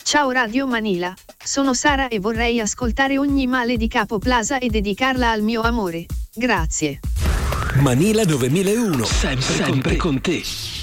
Ciao Radio Manila, sono Sara e vorrei ascoltare Ogni male di Capo Plaza e dedicarla al mio amore. Grazie. Manila 9001, sempre con te.